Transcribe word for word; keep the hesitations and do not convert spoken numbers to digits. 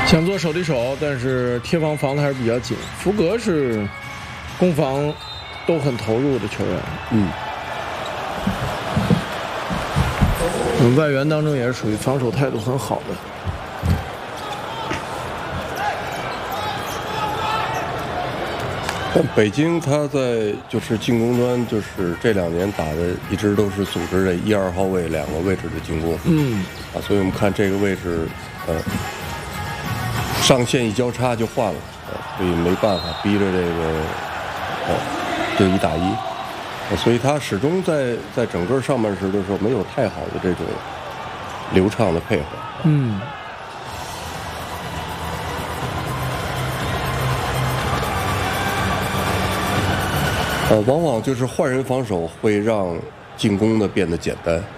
想做手递手，但是贴防防的还是比较紧。福格是攻防都很投入的球员， 嗯， 嗯，外援当中也是属于防守态度很好的。 但北京他在就是进攻端，就是这两年打的一直都是组织这一二号位两个位置的进攻， 嗯， 啊，所以我们看这个位置，呃。上线一交叉就换了，呃，所以没办法逼着这个，呃，就一打一，呃，所以他始终在在整个上半时的时候没有太好的这种流畅的配合。 嗯， 呃，往往就是换人防守会让进攻的变得简单。